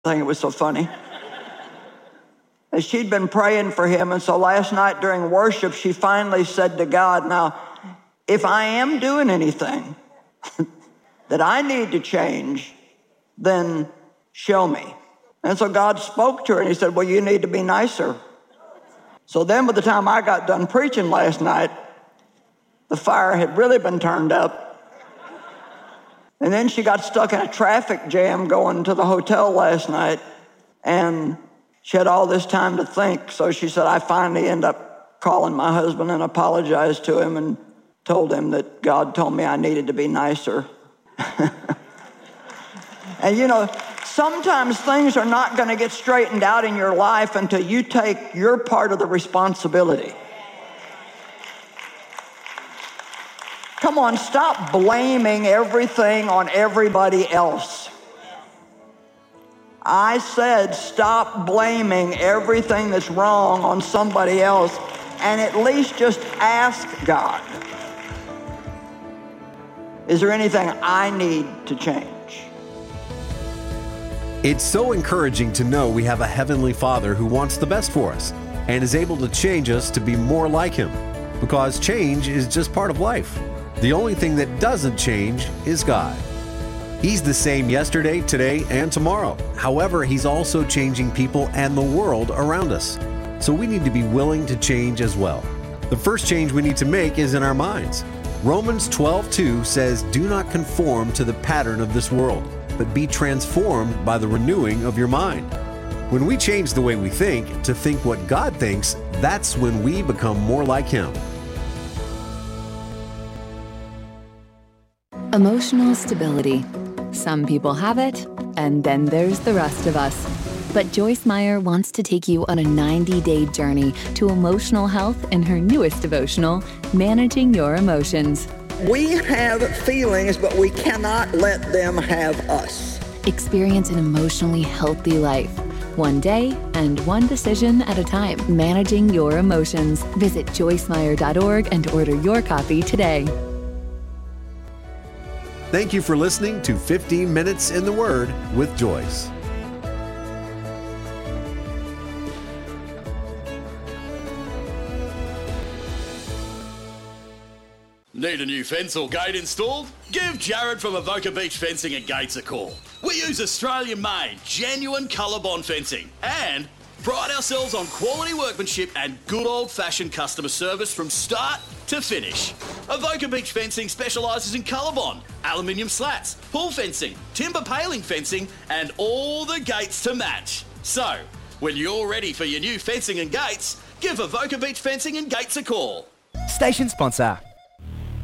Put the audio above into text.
I think it was so funny. And she'd been praying for him, and so last night during worship, she finally said to God, now, if I am doing anything that I need to change, then show me. And so God spoke to her, and he said, well, you need to be nicer. So then by the time I got done preaching last night, the fire had really been turned up. And then she got stuck in a traffic jam going to the hotel last night, and she had all this time to think. So she said, I finally ended up calling my husband and apologized to him and told him that God told me I needed to be nicer. And you know, sometimes things are not going to get straightened out in your life until you take your part of the responsibility. Come on, stop blaming everything on everybody else. I said stop blaming everything that's wrong on somebody else and at least just ask God, is there anything I need to change? It's so encouraging to know we have a Heavenly Father who wants the best for us and is able to change us to be more like Him, because change is just part of life. The only thing that doesn't change is God. He's the same yesterday, today, and tomorrow. However, He's also changing people and the world around us. So we need to be willing to change as well. The first change we need to make is in our minds. Romans 12:2 says, do not conform to the pattern of this world, but be transformed by the renewing of your mind. When we change the way we think to think what God thinks, that's when we become more like Him. Emotional stability. Some people have it, and then there's the rest of us. But Joyce Meyer wants to take you on a 90-day journey to emotional health in her newest devotional, Managing Your Emotions. We have feelings, but we cannot let them have us. Experience an emotionally healthy life, one day and one decision at a time. Managing Your Emotions. Visit joycemeyer.org and order your copy today. Thank you for listening to 15 Minutes in the Word with Joyce. Need a new fence or gate installed? Give Jared from Avoca Beach Fencing and Gates a call. We use Australian-made, genuine ColourBond fencing and pride ourselves on quality workmanship and good old-fashioned customer service from start to finish. Avoca Beach Fencing specialises in ColourBond, aluminium slats, pool fencing, timber paling fencing and all the gates to match. So, when you're ready for your new fencing and gates, give Avoca Beach Fencing and Gates a call. Station sponsor.